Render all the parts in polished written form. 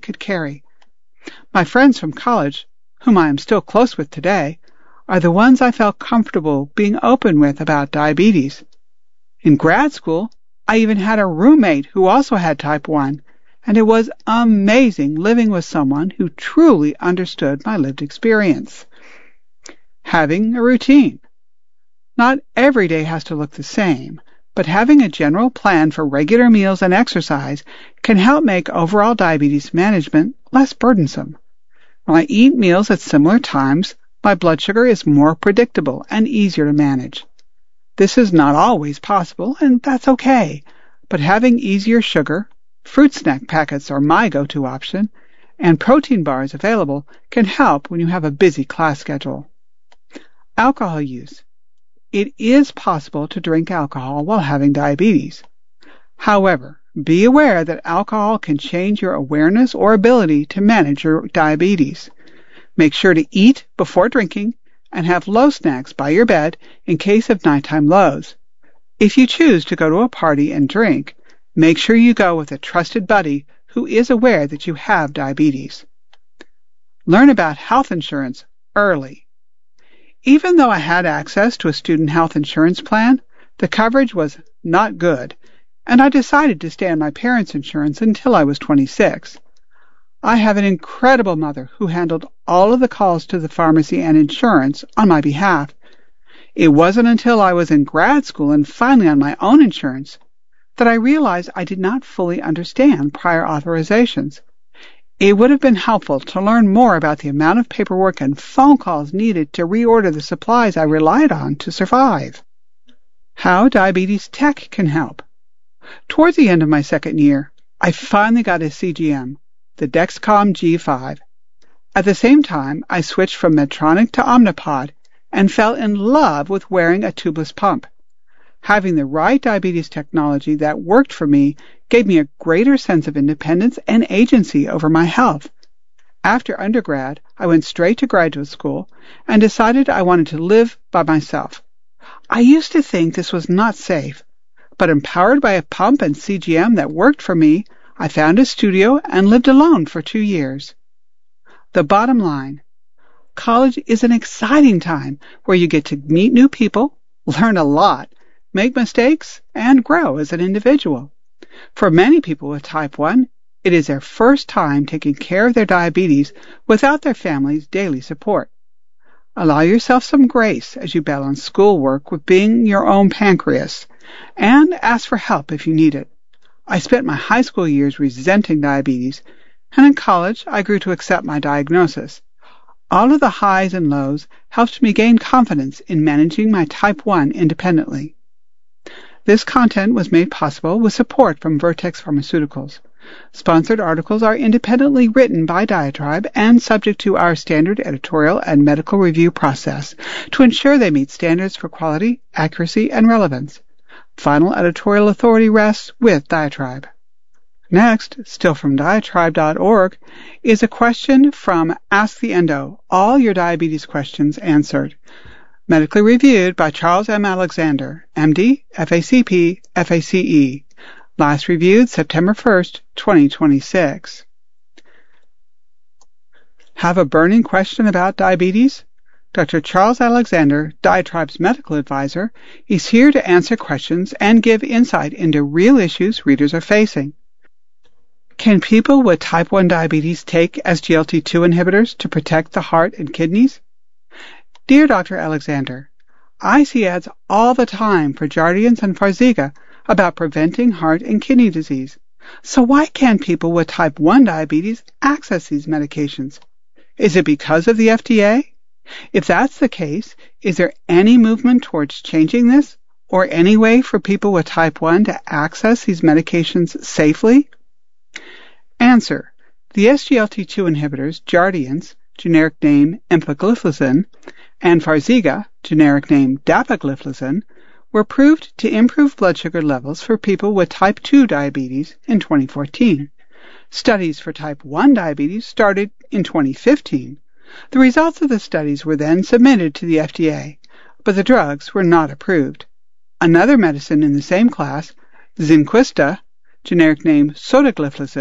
could carry. My friends from college, whom I am still close with today, are the ones I felt comfortable being open with about diabetes. In grad school, I even had a roommate who also had type 1, and it was amazing living with someone who truly understood my lived experience. Having a routine. Not every day has to look the same, but having a general plan for regular meals and exercise can help make overall diabetes management less burdensome. When I eat meals at similar times, my blood sugar is more predictable and easier to manage. This is not always possible, and that's okay, but having easier sugar, fruit snack packets are my go-to option, and protein bars available can help when you have a busy class schedule. Alcohol use. It is possible to drink alcohol while having diabetes. However, be aware that alcohol can change your awareness or ability to manage your diabetes. Make sure to eat before drinking and have low snacks by your bed in case of nighttime lows. If you choose to go to a party and drink, make sure you go with a trusted buddy who is aware that you have diabetes. Learn about health insurance early. Even though I had access to a student health insurance plan, the coverage was not good, and I decided to stay on my parents' insurance until I was 26. I have an incredible mother who handled all of the calls to the pharmacy and insurance on my behalf. It wasn't until I was in grad school and finally on my own insurance that I realized I did not fully understand prior authorizations. It would have been helpful to learn more about the amount of paperwork and phone calls needed to reorder the supplies I relied on to survive. How diabetes tech can help. Towards the end of my second year, I finally got a CGM, the Dexcom G5. At the same time, I switched from Medtronic to Omnipod and fell in love with wearing a tubeless pump. Having the right diabetes technology that worked for me gave me a greater sense of independence and agency over my health. After undergrad, I went straight to graduate school and decided I wanted to live by myself. I used to think this was not safe, but empowered by a pump and CGM that worked for me, I found a studio and lived alone for 2 years. The bottom line, college is an exciting time where you get to meet new people, learn a lot, make mistakes, and grow as an individual. For many people with type 1, it is their first time taking care of their diabetes without their family's daily support. Allow yourself some grace as you balance schoolwork with being your own pancreas, and ask for help if you need it. I spent my high school years resenting diabetes, and in college I grew to accept my diagnosis. All of the highs and lows helped me gain confidence in managing my type 1 independently. This content was made possible with support from Vertex Pharmaceuticals. Sponsored articles are independently written by Diatribe and subject to our standard editorial and medical review process to ensure they meet standards for quality, accuracy, and relevance. Final editorial authority rests with Diatribe. Next, still from diatribe.org, is a question from Ask the Endo, all your diabetes questions answered. Medically reviewed by Charles M. Alexander, MD, FACP, FACE. Last reviewed September 1st, 2026. Have a burning question about diabetes? Dr. Charles Alexander, Diatribe's medical advisor, is here to answer questions and give insight into real issues readers are facing. Can people with type 1 diabetes take SGLT2 inhibitors to protect the heart and kidneys? Dear Dr. Alexander, I see ads all the time for Jardiance and Farxiga about preventing heart and kidney disease. So why can't people with type 1 diabetes access these medications? Is it because of the FDA? If that's the case, is there any movement towards changing this, or any way for people with type 1 to access these medications safely? Answer. The SGLT2 inhibitors, Jardiance, generic name empagliflozin, and Farxiga, generic name dapagliflozin, were proved to improve blood sugar levels for people with type 2 diabetes in 2014. Studies for type 1 diabetes started in 2015. The results of the studies were then submitted to the FDA, but the drugs were not approved. Another medicine in the same class, Zynquista, generic name sotagliflozin,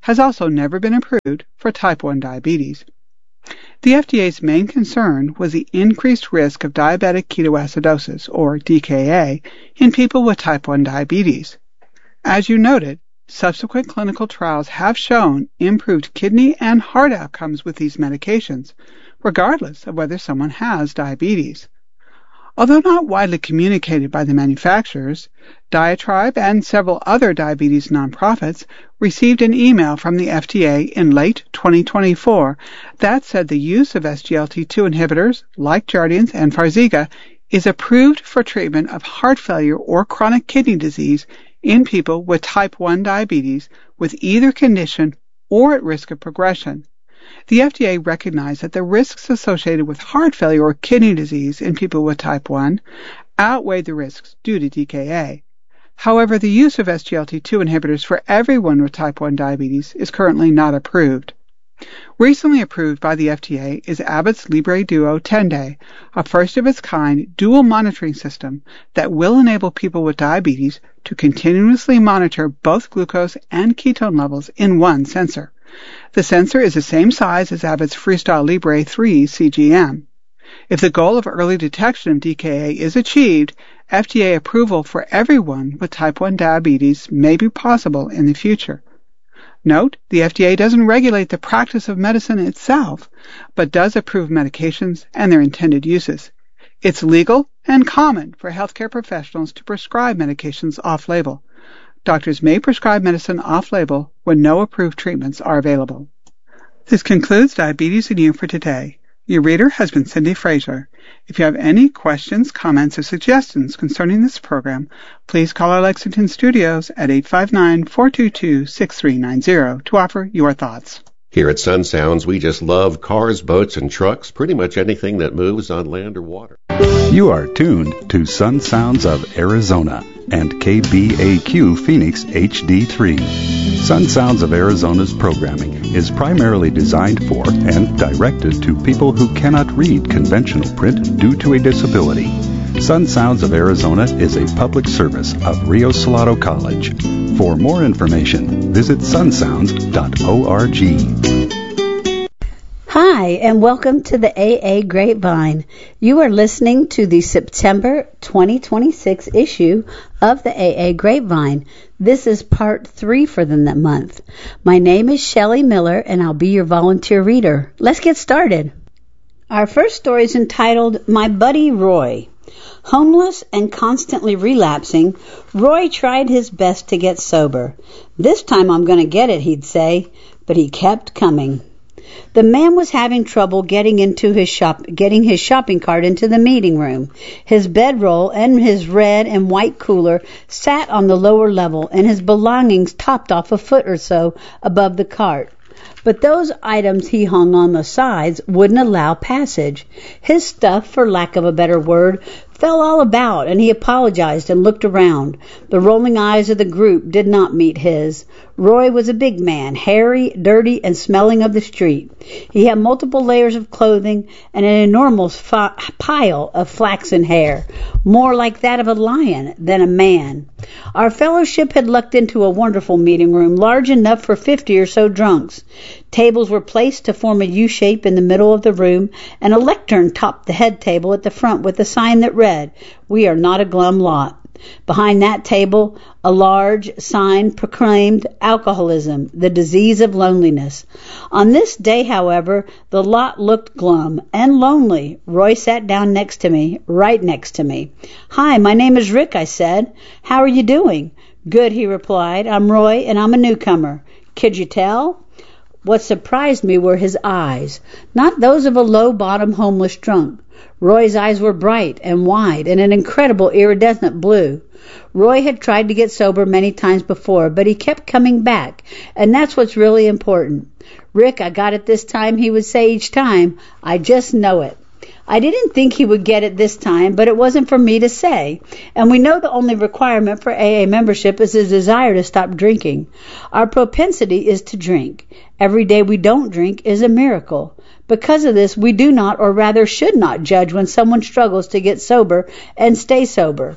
has also never been approved for type 1 diabetes. The FDA's main concern was the increased risk of diabetic ketoacidosis, or DKA, in people with type 1 diabetes. As you noted, subsequent clinical trials have shown improved kidney and heart outcomes with these medications, regardless of whether someone has diabetes. Although not widely communicated by the manufacturers, Diatribe and several other diabetes nonprofits received an email from the FDA in late 2024 that said the use of SGLT2 inhibitors like Jardiance and Farxiga is approved for treatment of heart failure or chronic kidney disease in people with type 1 diabetes with either condition or at risk of progression. The FDA recognized that the risks associated with heart failure or kidney disease in people with type 1 outweighed the risks due to DKA. However, the use of SGLT2 inhibitors for everyone with type 1 diabetes is currently not approved. Recently approved by the FDA is Abbott's Libre Duo 10-Day, a first-of-its-kind dual monitoring system that will enable people with diabetes to continuously monitor both glucose and ketone levels in one sensor. The sensor is the same size as Abbott's Freestyle Libre 3 CGM. If the goal of early detection of DKA is achieved, FDA approval for everyone with type 1 diabetes may be possible in the future. Note, the FDA doesn't regulate the practice of medicine itself, but does approve medications and their intended uses. It's legal and common for healthcare professionals to prescribe medications off-label. Doctors may prescribe medicine off-label when no approved treatments are available. This concludes Diabetes and You for today. Your reader has been Cindy Fraser. If you have any questions, comments, or suggestions concerning this program, please call our Lexington studios at 859-422-6390 to offer your thoughts. Here at Sun Sounds, we just love cars, boats, and trucks, pretty much anything that moves on land or water. You are tuned to Sun Sounds of Arizona and KBAQ Phoenix HD3. Sun Sounds of Arizona's programming is primarily designed for and directed to people who cannot read conventional print due to a disability. Sun Sounds of Arizona is a public service of Rio Salado College. For more information, visit sunsounds.org. Hi, and welcome to the AA Grapevine. You are listening to the September 2026 issue of the AA Grapevine. This is part 3 for the month. My name is Shelley Miller, and I'll be your volunteer reader. Let's get started. Our first story is entitled, My Buddy Roy. Homeless and constantly relapsing, Roy tried his best to get sober. This time I'm going to get it, he'd say, but he kept coming. The man was having trouble getting his shopping cart into the meeting room. His bedroll and his red and white cooler sat on the lower level, and his belongings topped off a foot or so above the cart. But those items he hung on the sides wouldn't allow passage. His stuff, for lack of a better word, fell all about, and he apologized and looked around. The rolling eyes of the group did not meet his. Roy was a big man, hairy, dirty, and smelling of the street. He had multiple layers of clothing and an enormous pile of flaxen hair, more like that of a lion than a man. Our fellowship had lucked into a wonderful meeting room, large enough for 50 or so drunks. Tables were placed to form a U-shape in the middle of the room, and a lectern topped the head table at the front with a sign that read, "We are not a glum lot." Behind that table, a large sign proclaimed alcoholism, the disease of loneliness. On this day, however, the lot looked glum and lonely. Roy sat down next to me, right next to me. "Hi, my name is Rick," I said. "How are you doing?" "Good," he replied. "I'm Roy, and I'm a newcomer." "Could you tell?" What surprised me were his eyes, not those of a low-bottom homeless drunk. Roy's eyes were bright and wide and an incredible iridescent blue. Roy had tried to get sober many times before, but he kept coming back, and that's what's really important. "Rick, I got it this time," he would say each time. "I just know it." I didn't think he would get it this time, but it wasn't for me to say. And we know the only requirement for AA membership is a desire to stop drinking. Our propensity is to drink. Every day we don't drink is a miracle. Because of this, we do not, or rather should not, judge when someone struggles to get sober and stay sober.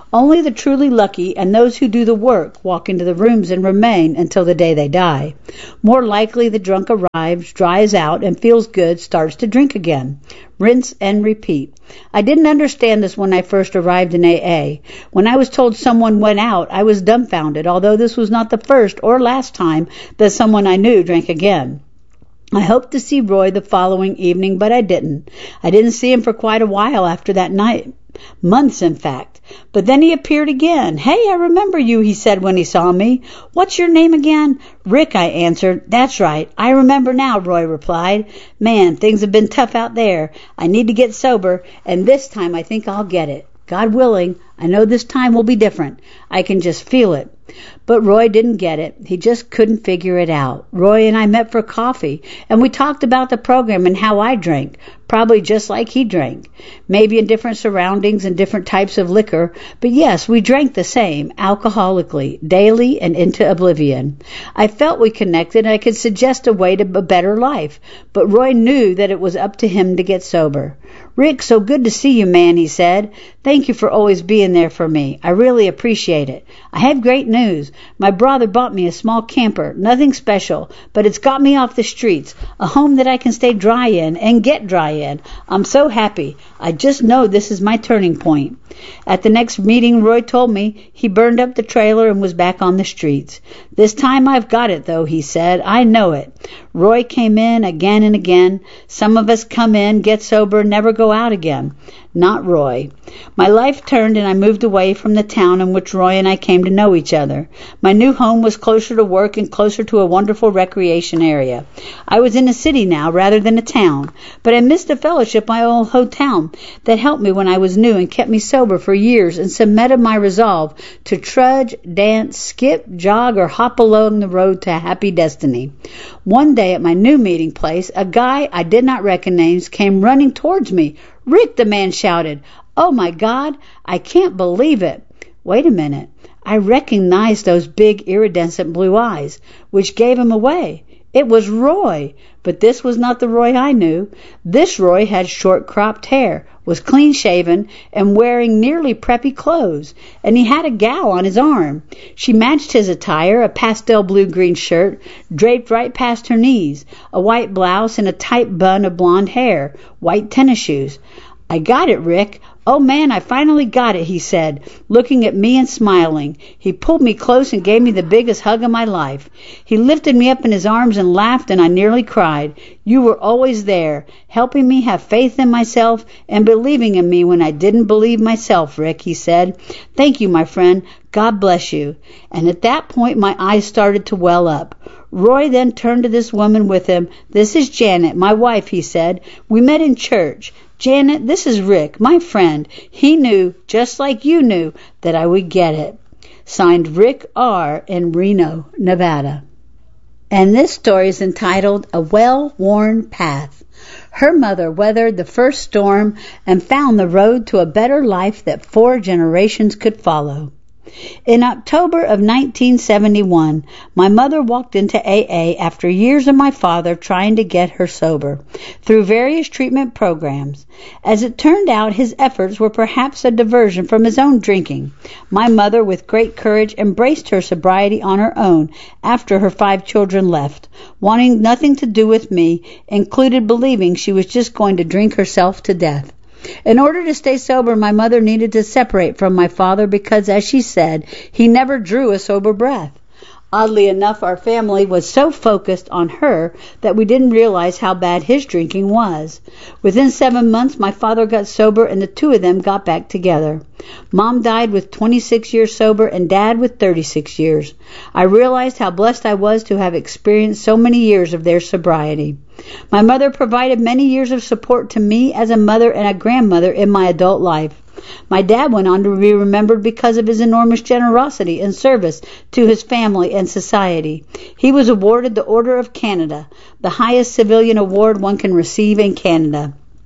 Only the truly lucky and those who do the work walk into the rooms and remain until the day they die. More likely, the drunk arrives, dries out, and feels good, starts to drink again. Rinse and repeat. I didn't understand this when I first arrived in AA. When I was told someone went out, I was dumbfounded, although this was not the first or last time that someone I knew drank again. I hoped to see Roy the following evening, but I didn't. I didn't see him for quite a while after that night. Months, in fact. But then he appeared again. "Hey, I remember you," he said when he saw me. "What's your name again?" "Rick," I answered. "That's right. I remember now," Roy replied. "Man, things have been tough out there. I need to get sober, and this time I think I'll get it. God willing, I know this time will be different. I can just feel it." But Roy didn't get it. He just couldn't figure it out. Roy and I met for coffee, and we talked about the program and how I drank, probably just like he drank. Maybe in different surroundings and different types of liquor, but yes, we drank the same, alcoholically, daily and into oblivion. I felt we connected, and I could suggest a way to a better life, but Roy knew that it was up to him to get sober. "Rick, so good to see you, man," he said. "Thank you for always being there for me. I really appreciate it. I have great news. My brother bought me a small camper, nothing special, but it's got me off the streets, a home that I can stay dry in and get dry in. I'm so happy. I just know this is my turning point." At the next meeting, Roy told me he burned up the trailer and was back on the streets. "This time I've got it, though," he said. "I know it." Roy came in again and again. Some of us come in, get sober, never go out again. Not Roy. My life turned and I moved away from the town in which Roy and I came to know each other. My new home was closer to work and closer to a wonderful recreation area. I was in a city now rather than a town, but I missed the fellowship my old hometown that helped me when I was new and kept me sober for years and cemented my resolve to trudge, dance, skip, jog, or hop along the road to a happy destiny. One day at my new meeting place, a guy I did not recognize came running towards me. "Rick," the man shouted. "Oh my God, I can't believe it." Wait a minute. I recognized those big iridescent blue eyes, which gave him away. It was Roy, but this was not the Roy I knew. This Roy had short cropped hair, was clean shaven, and wearing nearly preppy clothes, and he had a gal on his arm. She matched his attire, a pastel blue-green shirt, draped right past her knees, a white blouse, and a tight bun of blonde hair, white tennis shoes. "I got it, Rick. Oh, man, I finally got it," he said, looking at me and smiling. He pulled me close and gave me the biggest hug of my life. He lifted me up in his arms and laughed, and I nearly cried. "You were always there, helping me have faith in myself and believing in me when I didn't believe myself, Rick," he said. "Thank you, my friend. God bless you." And at that point, my eyes started to well up. Roy then turned to this woman with him. "This is Janet, my wife," he said. "We met in church. Janet, this is Rick, my friend. He knew, just like you knew, that I would get it." Signed, Rick R. in Reno, Nevada. And this story is entitled A Well-Worn Path. Her mother weathered the first storm and found the road to a better life that 4 generations could follow. In October of 1971, my mother walked into AA after years of my father trying to get her sober through various treatment programs. As it turned out, his efforts were perhaps a diversion from his own drinking. My mother, with great courage, embraced her sobriety on her own after her 5 children left, wanting nothing to do with me, included believing she was just going to drink herself to death. In order to stay sober, my mother needed to separate from my father because, as she said, he never drew a sober breath. Oddly enough, our family was so focused on her that we didn't realize how bad his drinking was. Within 7 months, my father got sober and the 2 of them got back together. Mom died with 26 years sober and Dad with 36 years. I realized how blessed I was to have experienced so many years of their sobriety. My mother provided many years of support to me as a mother and a grandmother in my adult life. My dad went on to be remembered because of his enormous generosity and service to his family and society. He was awarded the Order of Canada, the highest civilian award one can receive in Canada.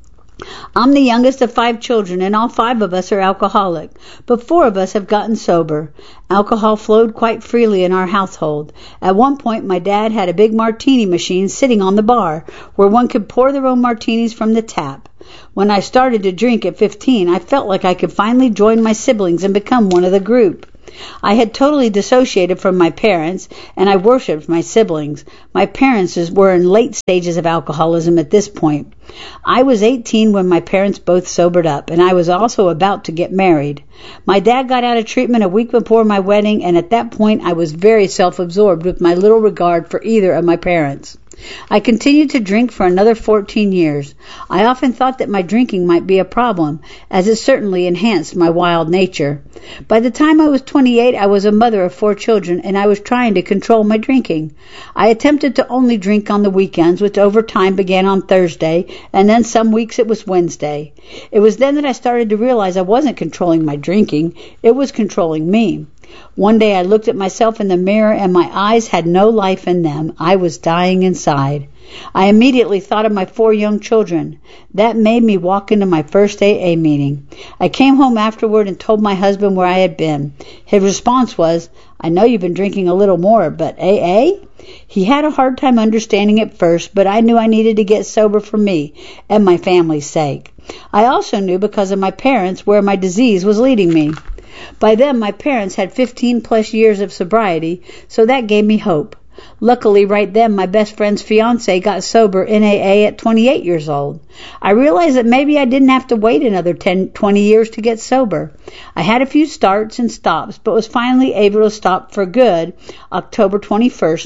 I'm the youngest of 5 children, and all 5 of us are alcoholic, but 4 of us have gotten sober. Alcohol flowed quite freely in our household. At one point, my dad had a big martini machine sitting on the bar, where one could pour their own martinis from the tap. When I started to drink at 15, I felt like I could finally join my siblings and become one of the group. I had totally dissociated from my parents, and I worshipped my siblings. My parents were in late stages of alcoholism at this point. I was 18 when my parents both sobered up, and I was also about to get married. My dad got out of treatment a week before my wedding, and at that point I was very self-absorbed with my little regard for either of my parents. I continued to drink for another 14 years. I often thought that my drinking might be a problem, as it certainly enhanced my wild nature. By the time I was 28, I was a mother of 4 children, and I was trying to control my drinking. I attempted to only drink on the weekends, which over time began on Thursday, and then some weeks it was Wednesday. It was then that I started to realize I wasn't controlling my drinking, it was controlling me. One day I looked at myself in the mirror and my eyes had no life in them. I was dying inside. I immediately thought of my 4 young children. That made me walk into my first AA meeting. I came home afterward and told my husband where I had been. His response was, "I know you've been drinking a little more, but AA?" He had a hard time understanding at first, but I knew I needed to get sober for me and my family's sake. I also knew because of my parents where my disease was leading me. By then, my parents had 15-plus years of sobriety, so that gave me hope. Luckily, right then, my best friend's fiance got sober in AA at 28 years old. I realized that maybe I didn't have to wait another 20 years to get sober. I had a few starts and stops, but was finally able to stop for good October 21st,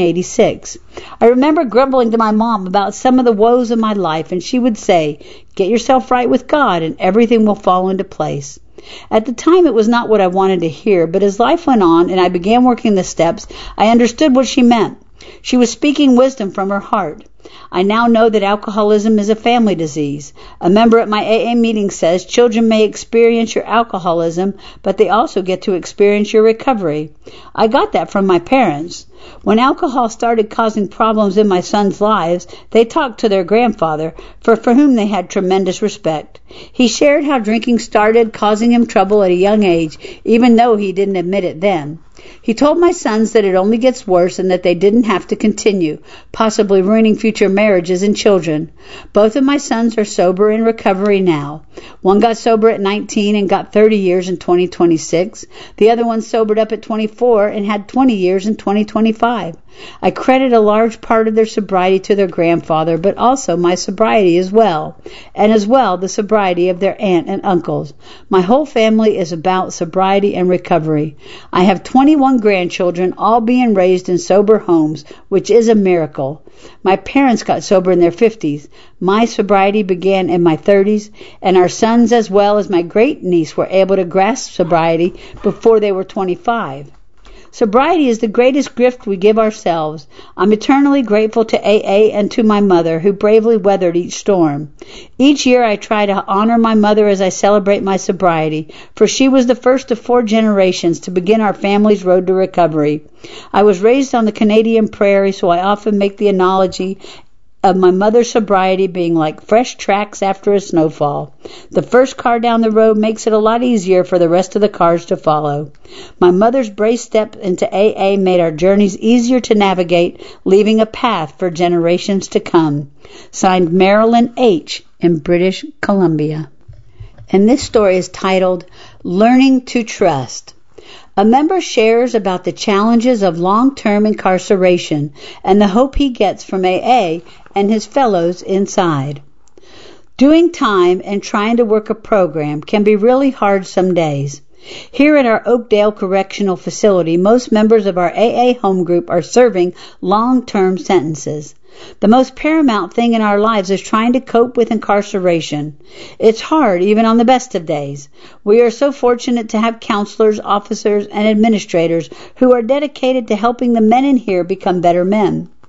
1986. I remember grumbling to my mom about some of the woes of my life, and she would say, "Get yourself right with God, and everything will fall into place." At the time, it was not what I wanted to hear, but as life went on and I began working the steps, I understood what she meant. She was speaking wisdom from her heart. I now know that alcoholism is a family disease. A member at my AA meeting says children may experience your alcoholism, but they also get to experience your recovery. I got that from my parents. When alcohol started causing problems in my sons' lives, they talked to their grandfather, for whom they had tremendous respect. He shared how drinking started causing him trouble at a young age, even though he didn't admit it then. He told my sons that it only gets worse and that they didn't have to continue, possibly ruining future marriages and children. Both of my sons are sober in recovery now. One got sober at 19 and got 30 years in 2026. The other one sobered up at 24 and had 20 years in 2025. I credit a large part of their sobriety to their grandfather, but also my sobriety as well, and as well the sobriety of their aunt and uncles. My whole family is about sobriety and recovery. I have 21 grandchildren, all being raised in sober homes, which is a miracle. My parents got sober in their 50s. My sobriety began in my 30s, and our sons as well as my great-niece were able to grasp sobriety before they were 25. Sobriety is the greatest gift we give ourselves. I'm eternally grateful to AA and to my mother, who bravely weathered each storm. Each year I try to honor my mother as I celebrate my sobriety, for she was the first of 4 generations to begin our family's road to recovery. I was raised on the Canadian prairie, so I often make the analogy of my mother's sobriety being like fresh tracks after a snowfall. The first car down the road makes it a lot easier for the rest of the cars to follow. My mother's brave step into AA made our journeys easier to navigate, leaving a path for generations to come. Signed, Marilyn H. in British Columbia. And this story is titled, Learning to Trust. A member shares about the challenges of long-term incarceration and the hope he gets from AA and his fellows inside. Doing time and trying to work a program can be really hard some days. Here at our Oakdale Correctional Facility, most members of our AA home group are serving long-term sentences. The most paramount thing in our lives is trying to cope with incarceration. It's hard, even on the best of days. We are so fortunate to have counselors, officers, and administrators who are dedicated to helping the men in here become better men.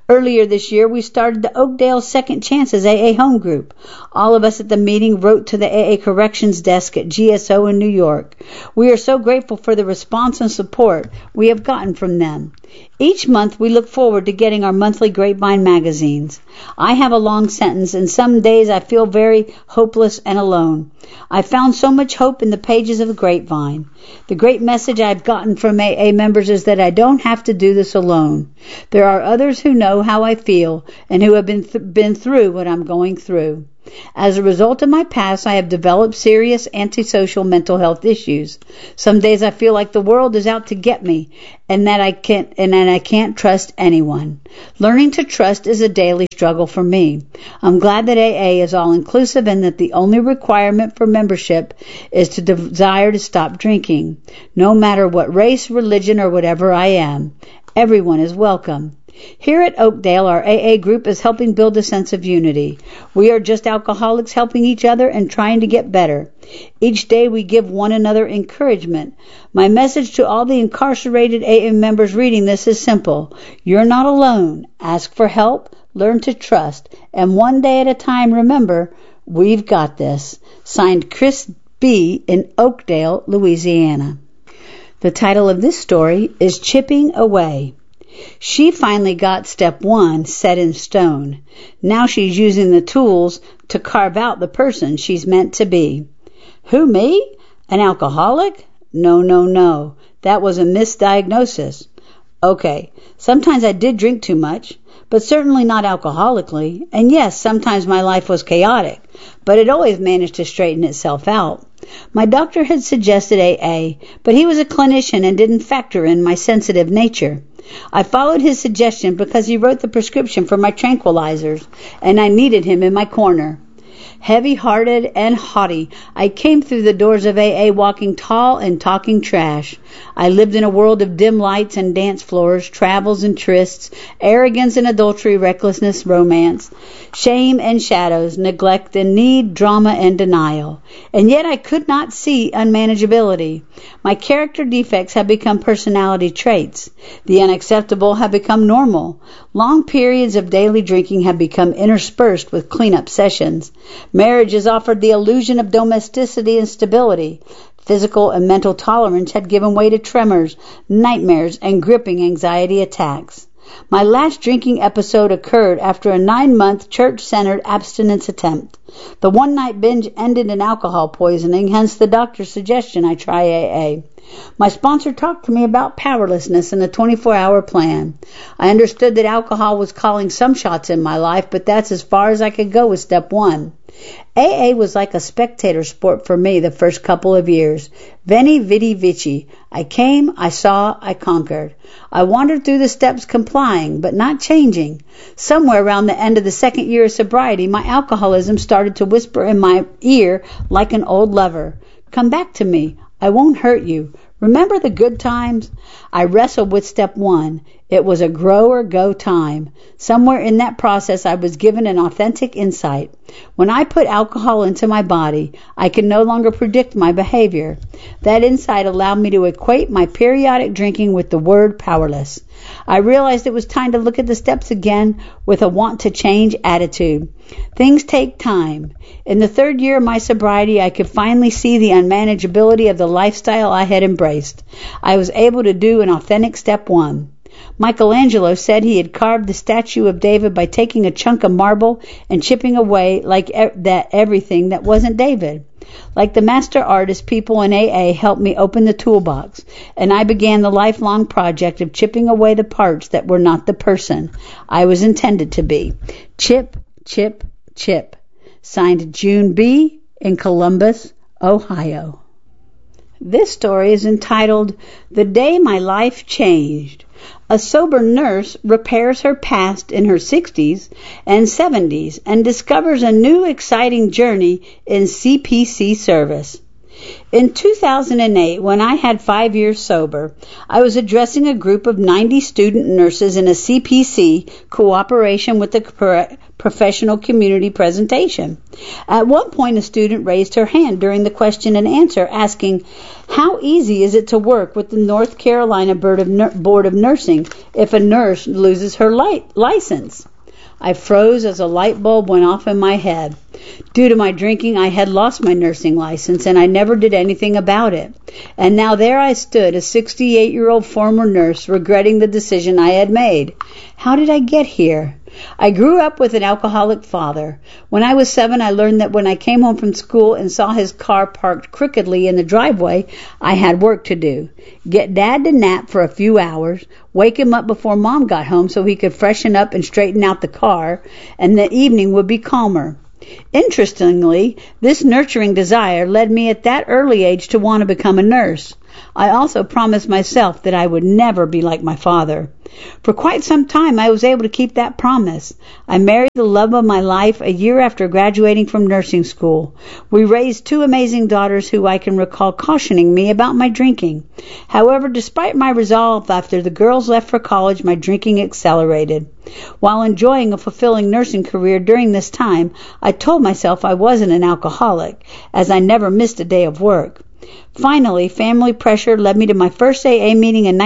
Earlier this year, we started the Oakdale Second Chances AA Home Group. All of us at the meeting wrote to the AA Corrections Desk at GSO in New York. We are so grateful for the response and support we have gotten from them. Each month, we look forward to getting our monthly Grapevine magazines. I have a long sentence, and some days I feel very hopeless and alone. I found so much hope in the pages of the Grapevine. The great message I've gotten from AA members is that I don't have to do this alone. There are others who know how I feel and who have been through what I'm going through. As a result of my past, I have developed serious antisocial mental health issues. Some days I feel like the world is out to get me and that I can't trust anyone. Learning to trust is a daily struggle for me. I'm glad that AA is all inclusive and that the only requirement for membership is to desire to stop drinking. No matter what race, religion, or whatever I am, everyone is welcome. Here at Oakdale, our AA group is helping build a sense of unity. We are just alcoholics helping each other and trying to get better. Each day we give one another encouragement. My message to all the incarcerated AA members reading this is simple. You're not alone. Ask for help, learn to trust, and one day at a time remember, we've got this. Signed, Chris B. in Oakdale, Louisiana. The title of this story is Chipping Away. She finally got step 1 set in stone. Now she's using the tools to carve out the person she's meant to be. Who, me? An alcoholic? No. That was a misdiagnosis. Okay, sometimes I did drink too much, but certainly not alcoholically. And yes, sometimes my life was chaotic, but it always managed to straighten itself out. My doctor had suggested AA, but he was a clinician and didn't factor in my sensitive nature. I followed his suggestion because he wrote the prescription for my tranquilizers, and I needed him in my corner. Heavy-hearted and haughty, I came through the doors of AA walking tall and talking trash. I lived in a world of dim lights and dance floors, travels and trysts, arrogance and adultery, recklessness, romance, shame and shadows, neglect and need, drama and denial. And yet I could not see unmanageability. My character defects have become personality traits. The unacceptable have become normal. Long periods of daily drinking have become interspersed with cleanup sessions. Marriage has offered the illusion of domesticity and stability. Physical and mental tolerance had given way to tremors, nightmares, and gripping anxiety attacks. My last drinking episode occurred after a 9-month church-centered abstinence attempt. The one-night binge ended in alcohol poisoning, hence the doctor's suggestion I try AA. My sponsor talked to me about powerlessness and a 24-hour plan. I understood that alcohol was calling some shots in my life, but that's as far as I could go with step 1. AA was like a spectator sport for me the first couple of years. Veni, vidi, vici. I came, I saw, I conquered. I wandered through the steps complying, but not changing. Somewhere around the end of the second year of sobriety, my alcoholism started to whisper in my ear like an old lover. Come back to me. I won't hurt you. Remember the good times? I wrestled with step 1. It was a grow or go time. Somewhere in that process, I was given an authentic insight. When I put alcohol into my body, I could no longer predict my behavior. That insight allowed me to equate my periodic drinking with the word powerless. I realized it was time to look at the steps again with a want to change attitude. Things take time. In the 3rd year of my sobriety, I could finally see the unmanageability of the lifestyle I had embraced. I was able to do an authentic step 1. Michelangelo said he had carved the statue of David by taking a chunk of marble and chipping away like everything that wasn't David. Like the master artist, people in AA helped me open the toolbox, and I began the lifelong project of chipping away the parts that were not the person I was intended to be. Chip, chip, chip. Signed, June B. in Columbus, Ohio. This story is entitled, The Day My Life Changed. A sober nurse repairs her past in her 60s and 70s and discovers a new exciting journey in CPC service. In 2008, when I had 5 years sober, I was addressing a group of 90 student nurses in a CPC cooperation with the professional community presentation. At one point, a student raised her hand during the question and answer, asking, "How easy is it to work with the North Carolina Board of Nursing if a nurse loses her license?" I froze as a light bulb went off in my head. Due to my drinking, I had lost my nursing license, and I never did anything about it. And now there I stood, a 68-year-old former nurse, regretting the decision I had made. How did I get here? I grew up with an alcoholic father. When I was 7, I learned that when I came home from school and saw his car parked crookedly in the driveway, I had work to do. Get Dad to nap for a few hours, wake him up before Mom got home so he could freshen up and straighten out the car, and the evening would be calmer. Interestingly, this nurturing desire led me at that early age to want to become a nurse. I also promised myself that I would never be like my father. For quite some time, I was able to keep that promise. I married the love of my life a year after graduating from nursing school. We raised 2 amazing daughters who I can recall cautioning me about my drinking. However, despite my resolve after the girls left for college, my drinking accelerated. While enjoying a fulfilling nursing career during this time, I told myself I wasn't an alcoholic, as I never missed a day of work. Finally, family pressure led me to my first AA meeting in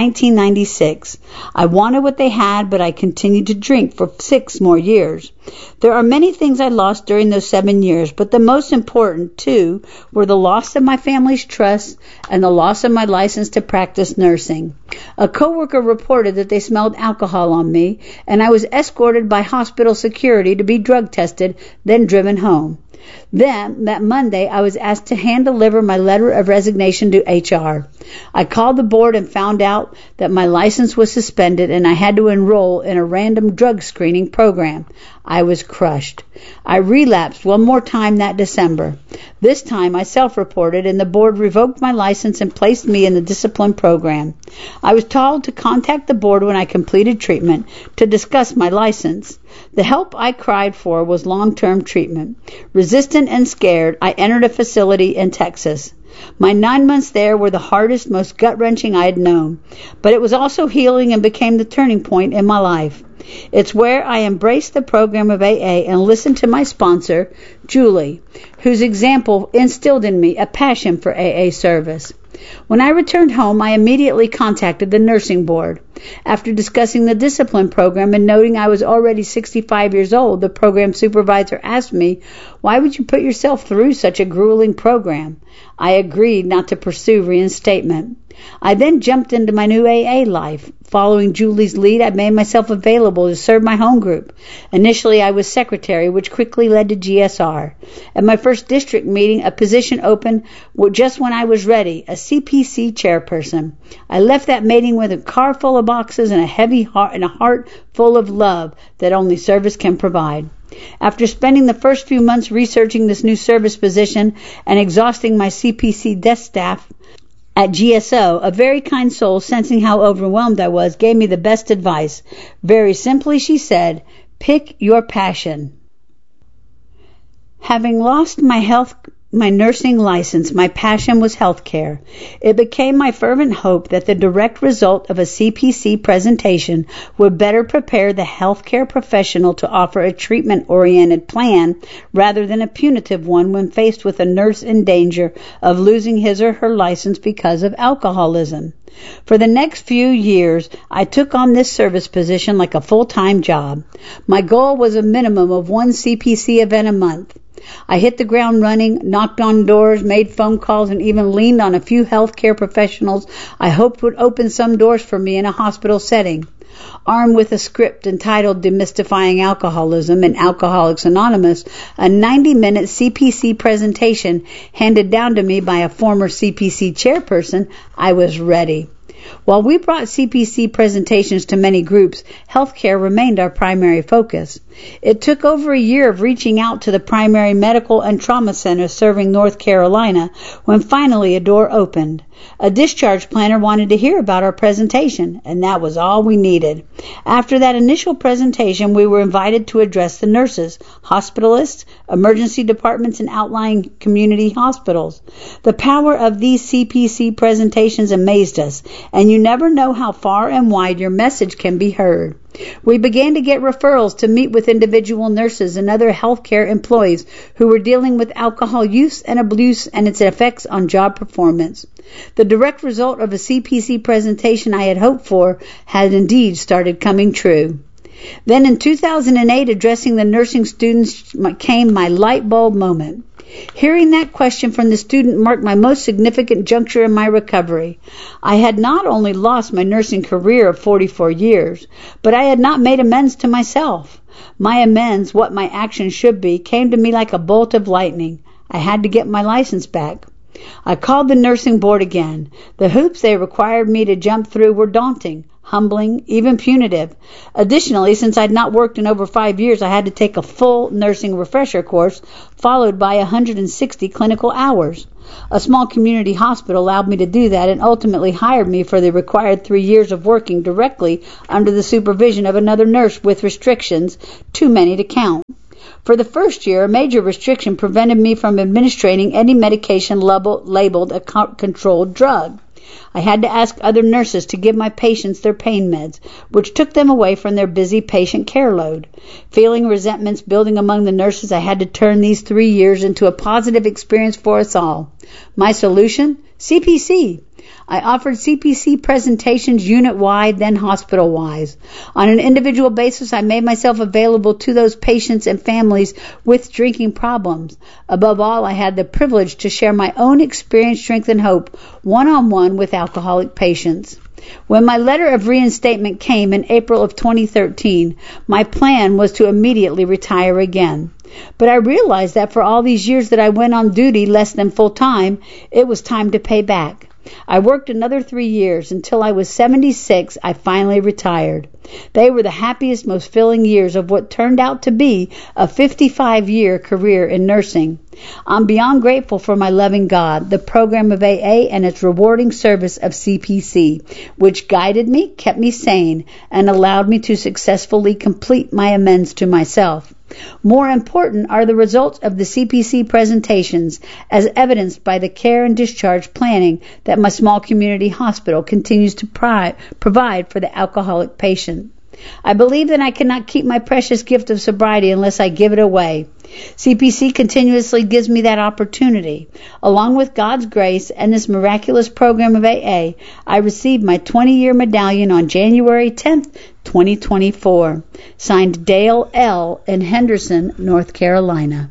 1996. I wanted what they had, but I continued to drink for 6 more years. There are many things I lost during those 7 years, but the most important, too, were the loss of my family's trust and the loss of my license to practice nursing. A coworker reported that they smelled alcohol on me, and I was escorted by hospital security to be drug tested, then driven home. Then, that Monday, I was asked to hand-deliver my letter of resignation to HR. I called the board and found out that my license was suspended and I had to enroll in a random drug screening program. I was crushed. I relapsed one more time that December. This time, I self-reported and the board revoked my license and placed me in the discipline program. I was told to contact the board when I completed treatment to discuss my license. The help I cried for was long-term treatment. Resistant and scared, I entered a facility in Texas. My 9 months there were the hardest, most gut-wrenching I had known, but it was also healing and became the turning point in my life. It's where I embraced the program of AA and listened to my sponsor, Julie, whose example instilled in me a passion for AA service. When I returned home, I immediately contacted the nursing board. After discussing the discipline program and noting I was already 65 years old, the program supervisor asked me, "Why would you put yourself through such a grueling program?" I agreed not to pursue reinstatement. I then jumped into my new AA life. Following Julie's lead, I made myself available to serve my home group. Initially, I was secretary, which quickly led to GSR. At my first district meeting, a position opened just when I was ready, a CPC chairperson. I left that meeting with a car full of boxes and a heavy heart and a heart full of love that only service can provide. After spending the first few months researching this new service position and exhausting my CPC desk staff, at GSO, a very kind soul, sensing how overwhelmed I was, gave me the best advice. Very simply, she said, "Pick your passion." Having lost my nursing license, my passion was healthcare. It became my fervent hope that the direct result of a CPC presentation would better prepare the healthcare professional to offer a treatment-oriented plan rather than a punitive one when faced with a nurse in danger of losing his or her license because of alcoholism. For the next few years, I took on this service position like a full-time job. My goal was a minimum of 1 CPC event a month. I hit the ground running, knocked on doors, made phone calls, and even leaned on a few healthcare professionals I hoped would open some doors for me in a hospital setting. Armed with a script entitled Demystifying Alcoholism and Alcoholics Anonymous, a 90-minute CPC presentation handed down to me by a former CPC chairperson, I was ready. While we brought CPC presentations to many groups, healthcare remained our primary focus. It took over a year of reaching out to the primary medical and trauma centers serving North Carolina when finally a door opened. A discharge planner wanted to hear about our presentation, and that was all we needed. After that initial presentation, we were invited to address the nurses, hospitalists, emergency departments, and outlying community hospitals. The power of these CPC presentations amazed us, and you never know how far and wide your message can be heard. We began to get referrals to meet with individual nurses and other healthcare employees who were dealing with alcohol use and abuse and its effects on job performance. The direct result of a CPC presentation I had hoped for had indeed started coming true. Then in 2008, addressing the nursing students came my light bulb moment. Hearing that question from the student marked my most significant juncture in my recovery. I had not only lost my nursing career of 44 years, but I had not made amends to myself. My amends, what my actions should be, came to me like a bolt of lightning. I had to get my license back. I called the nursing board again. The hoops they required me to jump through were daunting, humbling, even punitive. Additionally, since I'd not worked in over 5 years, I had to take a full nursing refresher course, followed by 160 clinical hours. A small community hospital allowed me to do that and ultimately hired me for the required 3 years of working directly under the supervision of another nurse with restrictions, too many to count. For the first year, a major restriction prevented me from administering any medication labeled a controlled drug. I had to ask other nurses to give my patients their pain meds, which took them away from their busy patient care load. Feeling resentments building among the nurses, I had to turn these 3 years into a positive experience for us all. My solution? CPC. I offered CPC presentations unit-wide, then hospital-wise. On an individual basis, I made myself available to those patients and families with drinking problems. Above all, I had the privilege to share my own experience, strength, and hope one-on-one with alcoholic patients. When my letter of reinstatement came in April of 2013, my plan was to immediately retire again. But I realized that for all these years that I went on duty less than full-time, it was time to pay back. I worked another 3 years. Until I was 76, I finally retired. They were the happiest, most filling years of what turned out to be a 55-year career in nursing. I'm beyond grateful for my loving God, the program of AA, and its rewarding service of CPC, which guided me, kept me sane, and allowed me to successfully complete my amends to myself. More important are the results of the CPC presentations, as evidenced by the care and discharge planning that my small community hospital continues to provide for the alcoholic patient. I believe that I cannot keep my precious gift of sobriety unless I give it away. CPC continuously gives me that opportunity. Along with God's grace and this miraculous program of AA, I received my 20-year medallion on January 10th, 2024. Signed Dale L. in Henderson, North Carolina.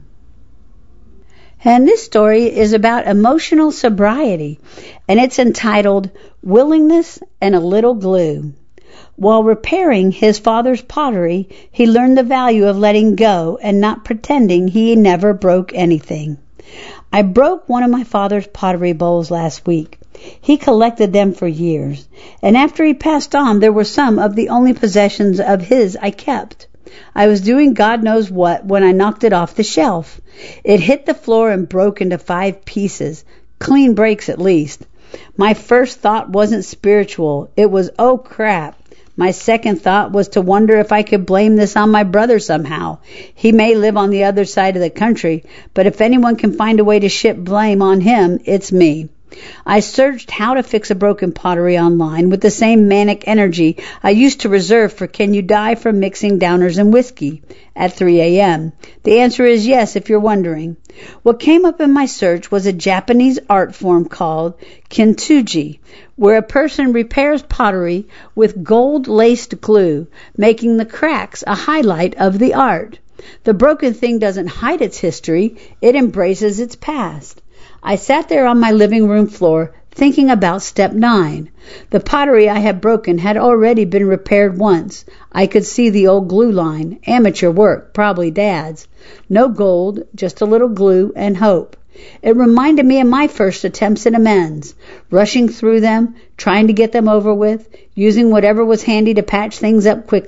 And this story is about emotional sobriety, and it's entitled Willingness and a Little Glue. While repairing his father's pottery, he learned the value of letting go and not pretending he never broke anything. I broke one of my father's pottery bowls last week. He collected them for years, and after he passed on, there were some of the only possessions of his I kept. I was doing God knows what when I knocked it off the shelf. It hit the floor and broke into 5 pieces, clean breaks at least. My first thought wasn't spiritual. It was, oh crap. My second thought was to wonder if I could blame this on my brother somehow. He may live on the other side of the country, but if anyone can find a way to ship blame on him, it's me. I searched how to fix a broken pottery online with the same manic energy I used to reserve for Can You Die from mixing downers and whiskey at 3 a.m. The answer is yes, if you're wondering. What came up in my search was a Japanese art form called kintsugi, where a person repairs pottery with gold-laced glue, making the cracks a highlight of the art. The broken thing doesn't hide its history, it embraces its past. I sat there on my living room floor thinking about step 9. The pottery I had broken had already been repaired once. I could see the old glue line. Amateur work, probably Dad's. No gold, just a little glue and hope. It reminded me of my first attempts at amends, rushing through them, trying to get them over with, using whatever was handy to patch things up quickly.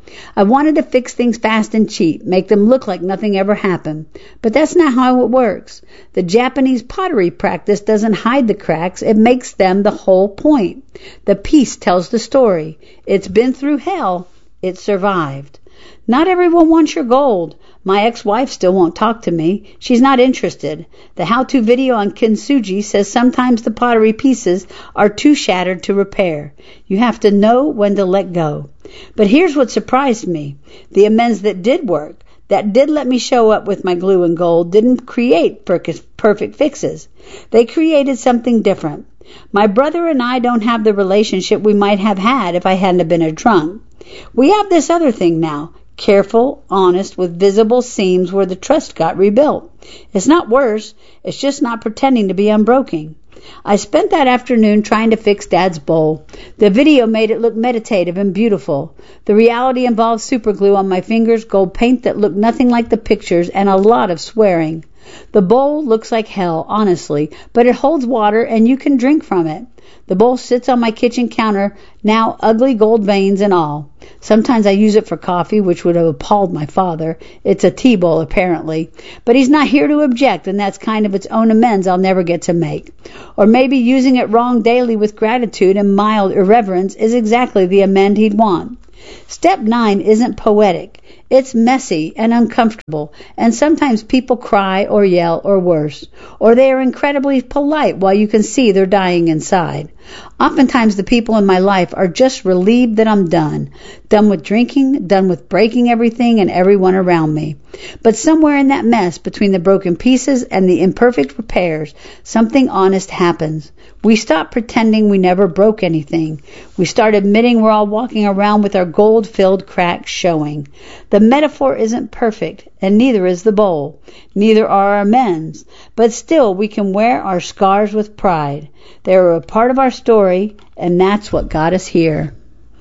I wanted to fix things fast and cheap, make them look like nothing ever happened. But that's not how it works. The Japanese pottery practice doesn't hide the cracks, it makes them the whole point. The piece tells the story. It's been through hell, it survived. Not everyone wants your gold. My ex-wife still won't talk to me. She's not interested. The how-to video on kintsugi says sometimes the pottery pieces are too shattered to repair. You have to know when to let go. But here's what surprised me. The amends that did work, that did let me show up with my glue and gold, didn't create perfect fixes. They created something different. My brother and I don't have the relationship we might have had if I hadn't been a drunk. We have this other thing now. Careful, honest, with visible seams where the trust got rebuilt. It's not worse. It's just not pretending to be unbroken. I spent that afternoon trying to fix Dad's bowl. The video made it look meditative and beautiful. The reality involved superglue on my fingers, gold paint that looked nothing like the pictures, and a lot of swearing. The bowl looks like hell, honestly, but it holds water and you can drink from it. The bowl sits on my kitchen counter, now ugly gold veins and all. Sometimes I use it for coffee, which would have appalled my father. It's a tea bowl, apparently. But he's not here to object, and that's kind of its own amends I'll never get to make. Or maybe using it wrong daily with gratitude and mild irreverence is exactly the amend he'd want. Step 9 isn't poetic. It's messy and uncomfortable, and sometimes people cry or yell or worse, or they are incredibly polite while you can see they're dying inside. Oftentimes the people in my life are just relieved that I'm done with drinking, done with breaking everything and everyone around me. But somewhere in that mess between the broken pieces and the imperfect repairs, something honest happens. We stop pretending we never broke anything. We start admitting we're all walking around with our gold-filled cracks showing. The metaphor isn't perfect, and neither is the bowl. Neither are our amends. But still, we can wear our scars with pride. They are a part of our story, and that's what got us here.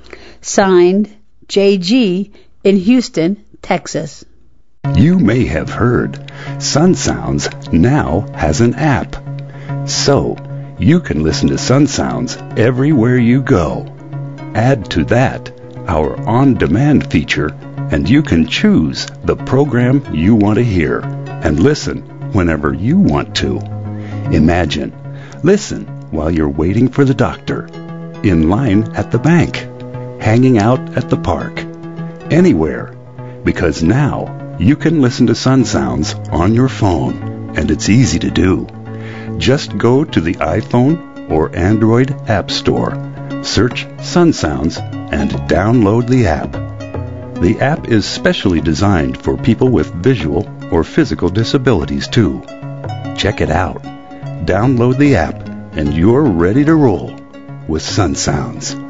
Signed, J.G. in Houston, Texas. You may have heard Sun Sounds now has an app. So, you can listen to Sun Sounds everywhere you go. Add to that our on-demand feature, and you can choose the program you want to hear and listen whenever you want to. Imagine, listen while you're waiting for the doctor, in line at the bank, hanging out at the park, anywhere, because now you can listen to Sun Sounds on your phone, and it's easy to do. Just go to the iPhone or Android App Store, search Sun Sounds, and download the app. The app is specially designed for people with visual or physical disabilities too. Check it out. Download the app, and you're ready to roll with Sun Sounds.